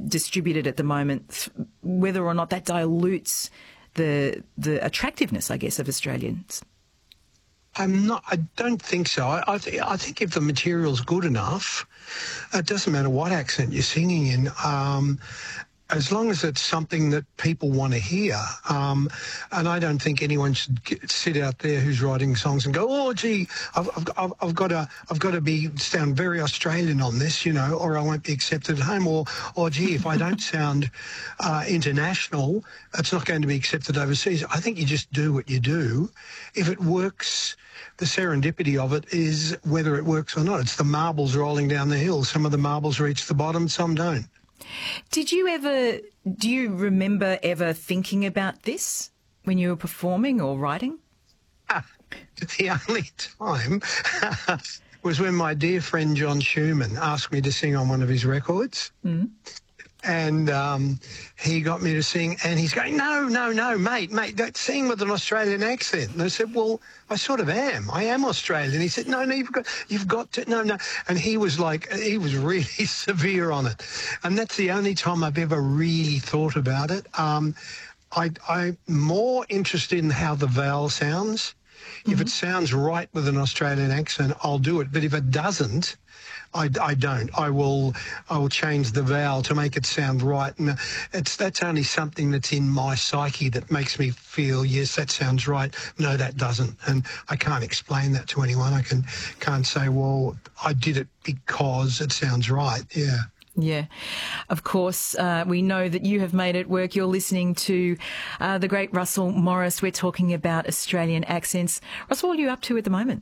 distributed at the moment, whether or not that dilutes the attractiveness, I guess, of Australians? I don't think so. I think if the material's good enough, it doesn't matter what accent you're singing in, as long as it's something that people want to hear. And I don't think anyone should sit out there who's writing songs and go, oh, gee, I've got to sound very Australian on this, you know, or I won't be accepted at home. Or gee, if I don't sound international, it's not going to be accepted overseas. I think you just do what you do. If it works, the serendipity of it is whether it works or not. It's the marbles rolling down the hill. Some of the marbles reach the bottom, some don't. Do you remember ever thinking about this when you were performing or writing? The only time was when my dear friend John Schumann asked me to sing on one of his records. Mm. And he got me to sing, and he's going, no, mate, don't sing with an Australian accent. And I said, well, I sort of am. I am Australian. He said, no, you've got to, no. And he was really severe on it. And that's the only time I've ever really thought about it. I'm more interested in how the vowel sounds. Mm-hmm. If it sounds right with an Australian accent, I'll do it. But if it doesn't, I don't. I will change the vowel to make it sound right, and that's only something that's in my psyche that makes me feel, yes, that sounds right. No, that doesn't, and I can't explain that to anyone. I can't say, well, I did it because it sounds right. Yeah. Yeah, of course. We know that you have made it work. You're listening to the great Russell Morris. We're talking about Australian accents. Russell, what are you up to at the moment?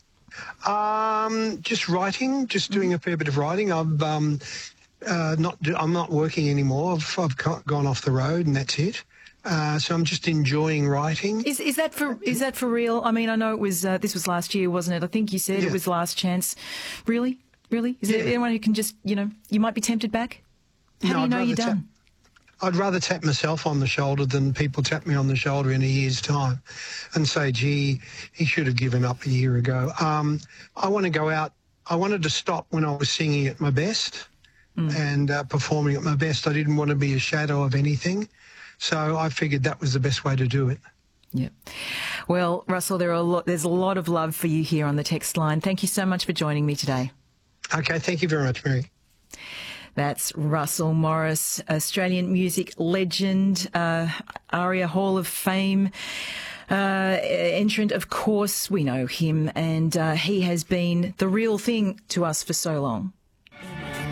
Just writing, just doing a fair bit of writing. I'm not working anymore. I've gone off the road, and that's it. So I'm just enjoying writing. Is that for real? I mean, I know it was this was last year, wasn't it? I think you said It was last chance. Really? Is there anyone who can just, you might be tempted back? How do you know you're done? I'd rather tap myself on the shoulder than people tap me on the shoulder in a year's time and say, gee, he should have given up a year ago. I want to go out. I wanted to stop when I was singing at my best and performing at my best. I didn't want to be a shadow of anything. So I figured that was the best way to do it. Yeah. Well, Russell, there's a lot of love for you here on the text line. Thank you so much for joining me today. Okay, thank you very much, Mary. That's Russell Morris, Australian music legend, ARIA Hall of Fame entrant. Of course, we know him, and he has been the real thing to us for so long.